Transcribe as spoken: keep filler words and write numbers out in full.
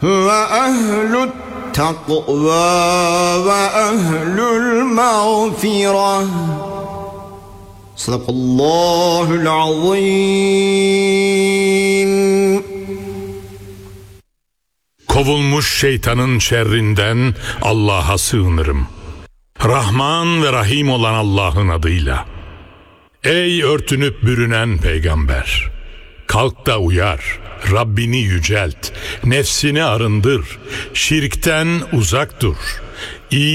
huve ehlü't takva ve ehlül mağfireh. Sadakallahul azim. Kovulmuş şeytanın şerrinden Allah'a sığınırım. Rahman ve Rahim olan Allah'ın adıyla. Ey örtünüp bürünen peygamber! Kalk da uyar, Rabbini yücelt, nefsini arındır, şirkten uzak dur. İyi